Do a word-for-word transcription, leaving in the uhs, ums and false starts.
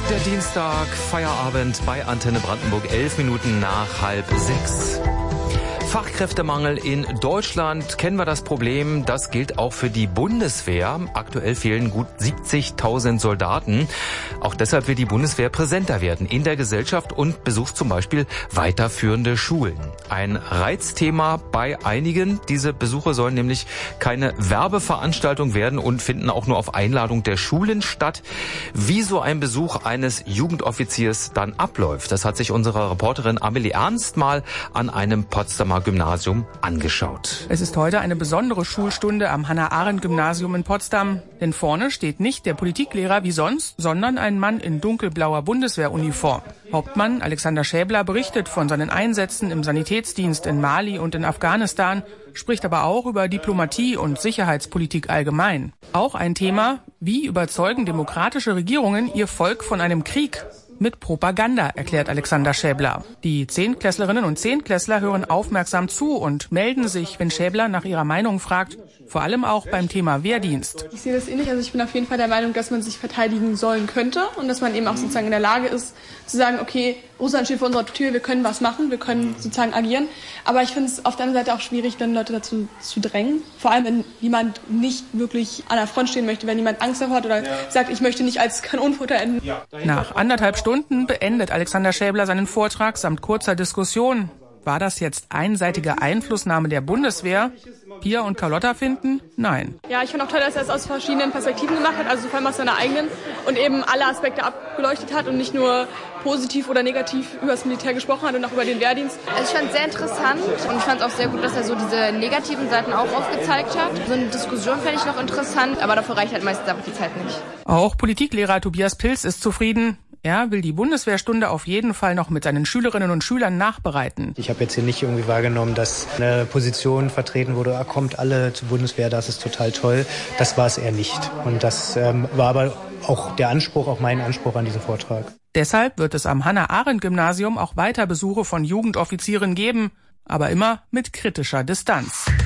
Der Dienstag, Feierabend bei Antenne Brandenburg, elf Minuten nach halb sechs. Fachkräftemangel in Deutschland, kennen wir das Problem, das gilt auch für die Bundeswehr. Aktuell fehlen gut siebzigtausend Soldaten. Auch deshalb will die Bundeswehr präsenter werden in der Gesellschaft und besucht zum Beispiel weiterführende Schulen. Ein Reizthema bei einigen. Diese Besuche sollen nämlich keine Werbeveranstaltung werden und finden auch nur auf Einladung der Schulen statt. Wie so ein Besuch eines Jugendoffiziers dann abläuft, das hat sich unsere Reporterin Amelie Ernst mal an einem Potsdamer Gymnasium angeschaut. Es ist heute eine besondere Schulstunde am Hannah-Arendt-Gymnasium in Potsdam. Denn vorne steht nicht der Politiklehrer wie sonst, sondern ein Mann in dunkelblauer Bundeswehruniform. Hauptmann Alexander Schäbler berichtet von seinen Einsätzen im Sanitätsdienst in Mali und in Afghanistan, spricht aber auch über Diplomatie und Sicherheitspolitik allgemein. Auch ein Thema, wie überzeugen demokratische Regierungen ihr Volk von einem Krieg? Mit Propaganda, erklärt Alexander Schäbler. Die Zehntklässlerinnen und Zehntklässler hören aufmerksam zu und melden sich, wenn Schäbler nach ihrer Meinung fragt, vor allem auch beim Thema Wehrdienst. Ich sehe das ähnlich. Also ich bin auf jeden Fall der Meinung, dass man sich verteidigen sollen könnte und dass man eben auch sozusagen in der Lage ist, zu sagen, okay, Russland steht vor unserer Tür, wir können was machen, wir können sozusagen agieren. Aber ich finde es auf der anderen Seite auch schwierig, dann Leute dazu zu drängen. Vor allem, wenn jemand nicht wirklich an der Front stehen möchte, wenn jemand Angst davor hat oder ja. sagt, ich möchte nicht als Kanonenfutter enden. Ja. Nach anderthalb Stunden beendet Alexander Schäbler seinen Vortrag samt kurzer Diskussion. War das jetzt einseitige Einflussnahme der Bundeswehr? Pia und Carlotta finden? Nein. Ja, ich finde auch toll, dass er es aus verschiedenen Perspektiven gemacht hat, also vor allem aus seiner eigenen und eben alle Aspekte abgeleuchtet hat und nicht nur positiv oder negativ über das Militär gesprochen hat und auch über den Wehrdienst. Also ich fand es sehr interessant und ich fand es auch sehr gut, dass er so diese negativen Seiten auch aufgezeigt hat. So eine Diskussion fände ich noch interessant, aber dafür reicht halt meistens einfach die Zeit nicht. Auch Politiklehrer Tobias Pilz ist zufrieden. Er will die Bundeswehrstunde auf jeden Fall noch mit seinen Schülerinnen und Schülern nachbereiten. Ich habe jetzt hier nicht irgendwie wahrgenommen, dass eine Position vertreten wurde, ah, kommt alle zur Bundeswehr, das ist total toll. Das war es eher nicht. Und das ähm, war aber auch der Anspruch, auch mein Anspruch an diesen Vortrag. Deshalb wird es am Hannah-Arendt-Gymnasium auch weiter Besuche von Jugendoffizieren geben, aber immer mit kritischer Distanz.